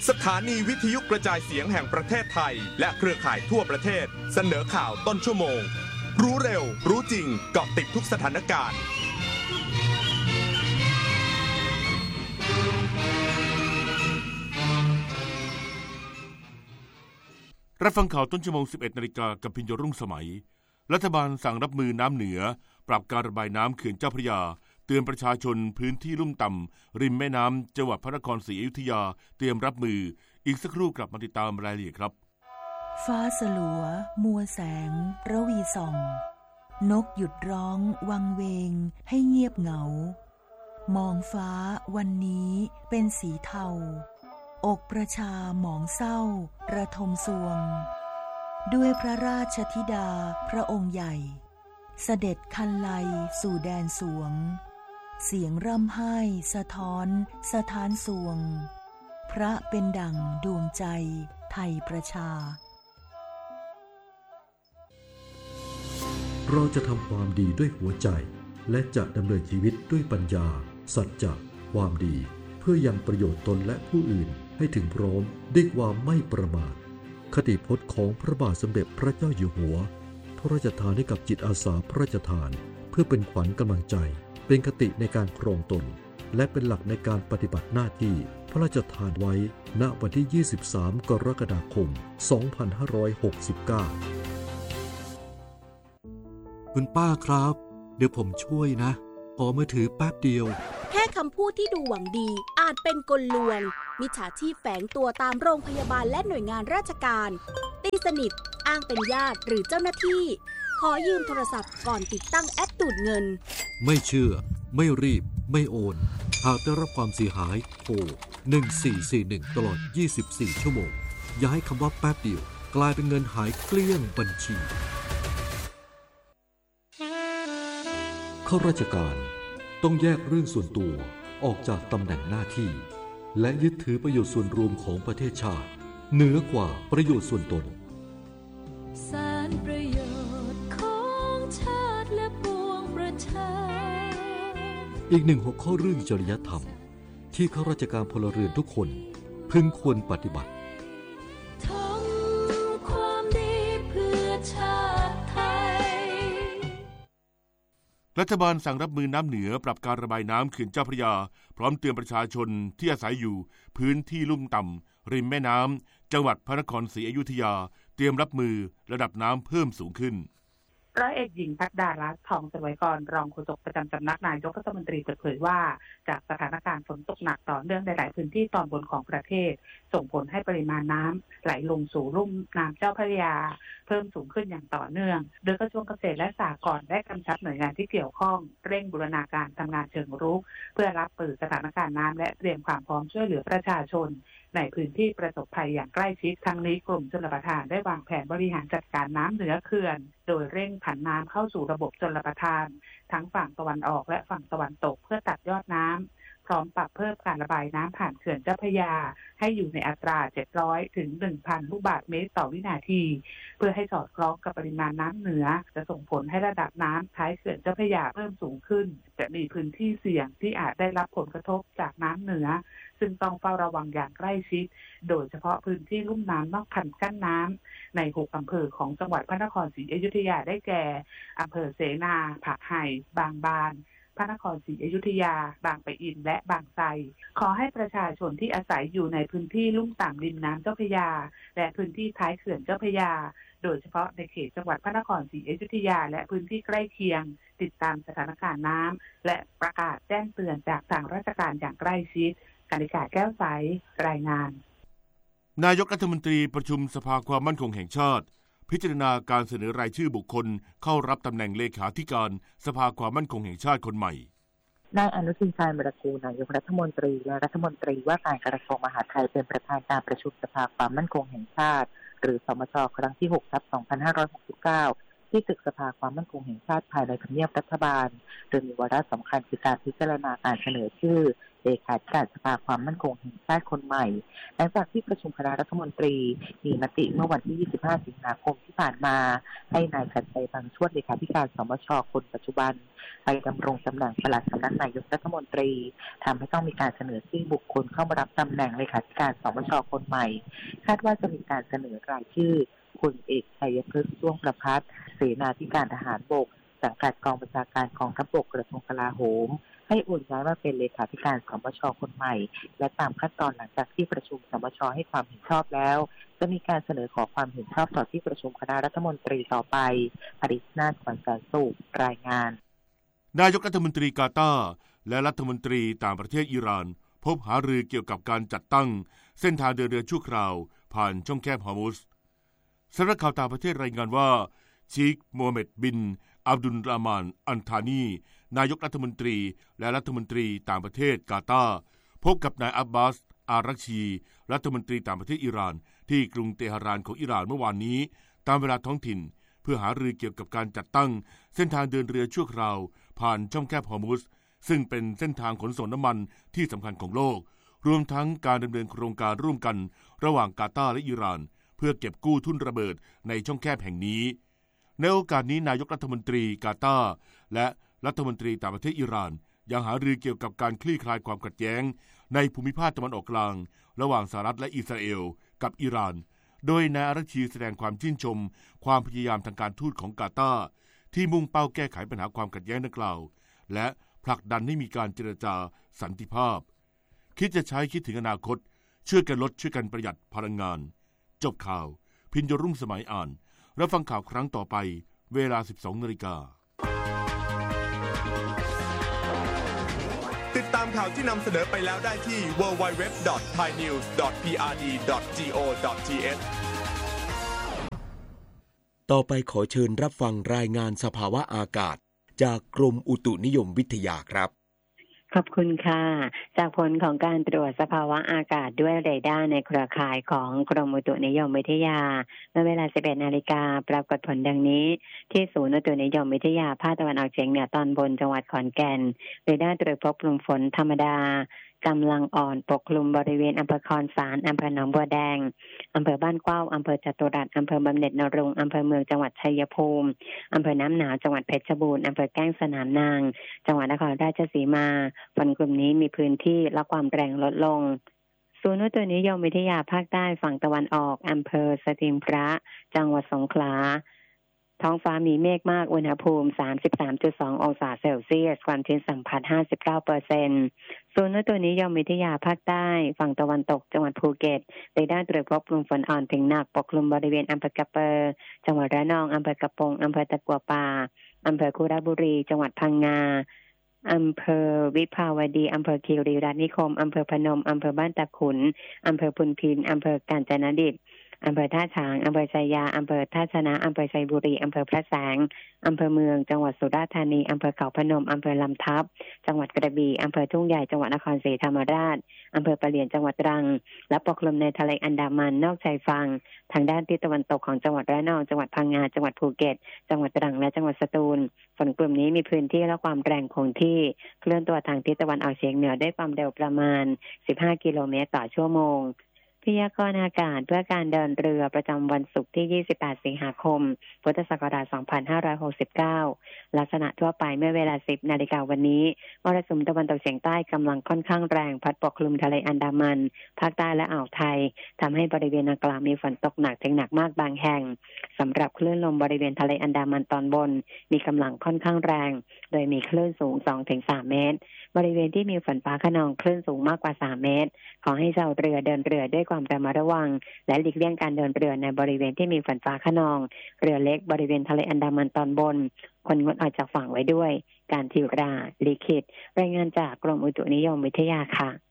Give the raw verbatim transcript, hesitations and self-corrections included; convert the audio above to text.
สถานีวิทยุกระจายเสียงแห่งประเทศไทยและเครือข่ายทั่วประเทศเสนอข่าวต้นชั่วโมงรู้เร็วรู้จริงเกาะติดทุกสถานการณ์รับฟังข่าวต้นชั่วโมง สิบเอ็ดนาฬิกา กับพิญโยรุ่งสมัยรัฐบาลสั่งรับมือน้ำเหนือปรับการระบายน้ำเขื่อนเจ้าพระยาเตือนประชาชนพื้นที่ลุ่มต่ำริมแม่น้ำจังหวัดพระนครศรีอยุธยาเตรียมรับมืออีกสักครู่กลับมาติดตามรายละเอียดครับฟ้าสลัวมัวแสงระวีส่องนกหยุดร้องวังเวงให้เงียบเหงามองฟ้าวันนี้เป็นสีเทาอกประชาหมองเศร้าระทมสวงด้วยพระราชธิดาพระองค์ใหญ่เสด็จคันไลสู่แดนสวงเสียงร่ำไห้สะท้อนสะท้านสวงพระเป็นดั่งดวงใจไทยประชาเราจะทำความดีด้วยหัวใจและจะดำเนินชีวิตด้วยปัญญาสัจจะความดีเพื่อยังประโยชน์ตนและผู้อื่นให้ถึงพร้อมด้วยความไม่ประมาทคติพจน์ของพระบาทสมเด็จพระเจ้าอยู่หัวพระราชทานให้กับจิตอาสาพระราชทานเพื่อเป็นขวัญกำลังใจเป็นคติในการครองตนและเป็นหลักในการปฏิบัติหน้าที่พระราชทานไว้ณวันที่ยี่สิบสามกรกฎาคมสองพันห้าร้อยหกสิบเก้าคุณป้าครับเดี๋ยวผมช่วยนะขอมือถือแป๊บเดียวแค่คำพูดที่ดูหวังดีอาจเป็นกลลวงมิจฉาชีพแฝงตัวตามโรงพยาบาลและหน่วยงานราชการตีสนิทอ้างเป็นญาติหรือเจ้าหน้าที่ขอยืมโทรศัพท์ก่อนติดตั้งแอปดูดเงินไม่เชื่อไม่รีบไม่โอนหากได้รับความเสียหายโทรหนึ่งสี่สี่หนึ่งตลอดยี่สิบสี่ชั่วโมงอย่าให้คำว่าแป๊บเดียวกลายเป็นเงินหายเกลี้ยงบัญชีข้าราชการต้องแยกเรื่องส่วนตัวออกจากตำแหน่งหน้าที่และยึดถือประโยชน์ส่วนรวมของประเทศชาติเหนือกว่าประโยชน์ส่วนตนสารประโยชน์ของชาติและปวงประชาอีกหนึ่งหัวข้อเรื่องจริยธรรมที่ข้าราชการพลเรือนทุกคนพึงควรปฏิบัติทำความดีเพื่อชาติไทยรัฐบาลสั่งรับมือน้ำเหนือปรับการระบายน้ำเขื่อนเจ้าพระยาพร้อมเตือนประชาชนที่อาศัยอยู่พื้นที่ลุ่มต่ำริมแม่น้ำจังหวัดพระนครศรีอยุธยาเตรียมรับมือระดับน้ำเพิ่มสูงขึ้นร้อยเอกหญิงภัทรดารัตน์ทองสวัยกรรองโฆษกประจำสำนักนายกรัฐมนตรีเปิดเผยว่าจากสถานการณ์ฝนตกหนักต่อเนื่องในหลายพื้นที่ตอนบนของประเทศส่งผลให้ปริมาณน้ำไหลลงสู่ลุ่มน้ำเจ้าพระยาเพิ่มสูงขึ้นอย่างต่อเนื่องโดยกระทรวงเกษตรและสหกรณ์ได้กำชับหน่วยงานที่เกี่ยวข้องเร่งบูรณาการทำงานเชิงรุกเพื่อรับมือสถานการณ์น้ำและเตรียมความพร้อมช่วยเหลือประชาชนในพื้นที่ประสบภัยอย่างใกล้ชิดทั้งนี้กรมชลประทานได้วางแผนบริหารจัดการน้ำเหนือเขื่อนโดยเร่งผันน้ำเข้าสู่ระบบชลประทานทั้งฝั่งตะวันออกและฝั่งตะวันตกเพื่อตัดยอดน้ำพร้อมปรับเพิ่มการระบายน้ำผ่านเขื่อนเจ้าพระยาให้อยู่ในอัตราเจ็ดร้อยถึง หนึ่งพัน ลูกบาศก์เมตรต่อวินาทีเพื่อให้สอดคล้องกับปริมาณน้ำเหนือจะส่งผลให้ระดับน้ำท้ายเขื่อนเจ้าพระยาเพิ่มสูงขึ้นจะมีพื้นที่เสี่ยงที่อาจได้รับผลกระทบจากน้ำเหนือซึ่งต้องเฝ้าระวังอย่างใกล้ชิดโดยเฉพาะพื้นที่ลุ่มน้ำนอกคันกั้นน้ำในหกอำเภอของจังหวัดพระนครศรีอยุธยาได้แก่อำเภอเสนาผักไห่บางบานพระนครศรีอยุธยาบางปะอินและบางไทรขอให้ประชาชนที่อาศัยอยู่ในพื้นที่ลุ่มต่ำริมน้ำเจ้าพระยาและพื้นที่ท้ายเขื่อนเจ้าพระยาโดยเฉพาะในเขตจังหวัดพระนครศรีอยุธยาและพื้นที่ใกล้เคียงติดตามสถานการณ์น้ำและประกาศแจ้งเตือนจากทางราชการอย่างใกล้ชิดกนิษฐาแก้วใสรายงานนายกรัฐมนตรีประชุมสภาความมั่นคงแห่งชาติพิจารณาการเสนอรายชื่อบุคคลเข้ารับตำแหน่งเลขาธิการสภาความมั่นคงแห่งชาติคนใหม่นายอนุทินชาญวิรากูลนายกรัฐมนตรีและรัฐมนตรีว่าการกระทรวงมหาดไทยเป็นประธานการประชุมสภาความมั่นคงแห่งชาติหรือสมชครั้งที่หกทับสองพันห้าร้อยหกสิบเก้าที่ตึกสภาความมั่นคงแห่งชาติภายในทำเนียบรัฐบาลโดยมีวาระสำคัญคือการพิจารณาการเสนอชื่อเลขาธิการสภาความมั่นคงแห่งชาติคนใหม่หลังจากที่ประชุมคณะรัฐมนตรีมีมติเมื่อวันที่ยี่สิบห้าสิงหาคมที่ผ่านมาให้นายชัดชัยบางช่วงเลขาธิการสมชคนปัจจุบันไปดำรงตำแหน่งปลัดสำนักนายกรัฐมนตรีทำให้ต้องมีการเสนอชื่อบุคคลเข้ามารับตำแหน่งเลขาธิการสมชคนใหม่คาดว่าจะมีการเสนอรายชื่อพลเอกชัยพฤกษ์ช่วงประภัสเสนาธิการทหารบกสังกัดกองบัญชาการกองทัพบกกระทรวงกลาโหมให้โอนย้ายมาเป็นเลขาธิการสมชคนใหม่และตามขั้นตอนหลังจากที่ประชุมสมชให้ความเห็นชอบแล้วจะมีการเสนอขอความเห็นชอบต่อที่ประชุมคณะรัฐมนตรีต่อไปอดิษฐ์นาถ ขวัญแสนสุขรายงานนายกรัฐมนตรีกาตาร์และรัฐมนตรีต่างประเทศอิหร่านพบหารือเกี่ยวกับการจัดตั้งเส้นทางเดินเรือชั่วคราวผ่านช่องแคบฮอร์มุซสำนักข่าวต่างประเทศรายงานว่าชีคโมฮัมเหม็ดบินอับดุลรามานอันธานีนายกรัฐมนตรีและรัฐมนตรีต่างประเทศกาตาร์พบกับนายอับบาสอารักชีรัฐมนตรีต่างประเทศอิหร่านที่กรุงเตหะรานของอิหร่านเมื่อวานนี้ตามเวลาท้องถิ่นเพื่อหารือเกี่ยวกับการจัดตั้งเส้นทางเดินเรือชั่วคราวผ่านช่องแคบฮอร์มุซซึ่งเป็นเส้นทางขนส่งน้ำมันที่สำคัญของโลกรวมทั้งการดำเนินโครงการร่วมกันระหว่างกาตาร์และอิหร่านเพื่อเก็บกู้ทุ่นระเบิดในช่องแคบแห่งนี้ในโอกาสนี้นายกรัฐมนตรีกาตาร์และรัฐมนตรีต่างประเทศอิหร่านยังหารือเกี่ยวกับการคลี่คลายความขัดแย้งในภูมิภาคตะวันออกกลางระหว่างสหรัฐและอิสราเอลกับอิหร่านโดยนายอารักชีแสดงความชื่นชมความพยายามทางการทูตของกาตาร์ที่มุ่งเป้าแก้ไขปัญหาความขัดแย้งดังกล่าวและผลักดันให้มีการเจรจาสันติภาพคิดจะใช้คิดถึงอนาคตช่วยกันลดช่วยกันประหยัดพลังงานจบข่าวพิญญรุ่งสมัยอ่านรับฟังข่าวครั้งต่อไปเวลา สิบสองนาฬิกาติดตามข่าวที่นำเสนอไปแล้วได้ที่ ดับเบิลยู ดับเบิลยู ดับเบิลยู ดอท ไทยนิวส์ ดอท พี อาร์ ดี ดอท จี โอ ดอท ที เอชต่อไปขอเชิญรับฟังรายงานสภาวะอากาศจากกรมอุตุนิยมวิทยาครับขอบคุณค่ะจากผลของการตรวจสภาวะอากาศด้วยเรดาร์ในเครือข่ายของกรมอุตุนิยมวิทยาเมื่อเวลา สิบเอ็ดนาฬิกาปรากฏผลดังนี้ที่ศูนย์อุตุนิยมวิทยาภาคตะวันออกเฉียงเหนือตอนบนจังหวัดขอนแก่นเรดาร์ตรวจพบกลุ่มฝนธรรมดากำลังอ่อนปกคลุมบริเวณอำเภอคอนสารอำเภอหนองบัวแดงอำเภอบ้านเข้าอำเภอจตุรัสอำเภอบำเหน็จนรงค์อำเภอเมืองจังหวัดชัยภูมิอำเภอน้ำหนาวจังหวัดเพชรบูรณ์อำเภอแก้งสนามนางจังหวัดนครราชสีมาฝนกลุ่มนี้มีพื้นที่และความแรงลดลงศูนย์อุตุนิยมวิทยาภาคใต้ฝั่งตะวันออกอำเภอสถิงพระจังหวัดสงขลาท้องฟ้ามีเมฆมากอุณหภูมิ สามสิบสามจุดสอง องศาเซลเซียสความชื้นสัมผัส ห้าสิบเก้าเปอร์เซ็นต์ ศูนย์อุตุนิยมวิทยาภาคใต้ฝั่งตะวันตกจังหวัดภูเก็ตเรดาร์ตรวจพบกลุ่มฝนอ่อนถึงหนักปกคลุมบริเวณอำเภอกระเปอร์จังหวัดระนองอำเภอกระปงอำเภอตะกัวป่าอำเภอคุระบุรีจังหวัดพังงาอำเภอวิภาวดีอำเภอคีรีรัตน์นิคมอำเภอพนมอำเภอบ้านตะขุนอำเภอพุนพินอำเภอกาญจนดิตอำเภอท่าช้างอำเภอชัยยาอำเภอท่าชนะอำเภอชัยบุรีอำเภอพระแสงอำเภอเมืองจังหวัดสุราษฎร์ธานีอำเภอเขาพนมอำเภอลำทับจังหวัดกระบี่อำเภอทุ่งใหญ่จังหวัดนครศรีธรรมราชอำเภอปะเหลียนจังหวัดตรังและปกคลุมในทะเลอันดามันนอกชายฝั่งทางด้านทิศตะวันตกของจังหวัดระนองจังหวัดพังงาจังหวัดภูเก็ตจังหวัดตรังและจังหวัดสตูลฝนกลุ่มนี้มีพื้นที่และความแรงคงที่เคลื่อนตัวทางทิศตะวันออกเฉียงเหนือด้วยความเร็วประมาณสิบห้ากิโลเมตรต่อชั่วโมงพยากรณ์อากาศเพื่อการเดินเรือประจำวันศุกร์ที่ยี่สิบแปดสิงหาคมพุทธศักราชสองพันห้าร้อยหกสิบเก้าลักษณะทั่วไปเมื่อเวลา สิบนาฬิกาวันนี้มรสุมตะวันตกเฉียงใต้กำลังค่อนข้างแรงพัดปกคลุมทะเลอันดามันภาคใต้และอ่าวไทยทำให้บริเวณดังกล่าวมีฝนตกหนักถึงหนักมากบางแห่งสำหรับคลื่นลมบริเวณทะเลอันดามันตอนบนมีกำลังค่อนข้างแรงโดยมีคลื่นสูง สองถึงสาม เมตรบริเวณที่มีฝนฟ้าคะนองคลื่นสูงมากกว่าสามเมตรขอให้ชาวเรือเดินเรือด้วยความระมัดระวังและหลีกเลี่ยงการเดินเรือในบริเวณที่มีฝนฟ้าคะนองเรือเล็กบริเวณทะเลอันดามันตอนบนควรงดออกจากฝั่งไว้ด้วยการทิวราลิขิตรายงานจากกรมอุตุนิยมวิทยาค่ะ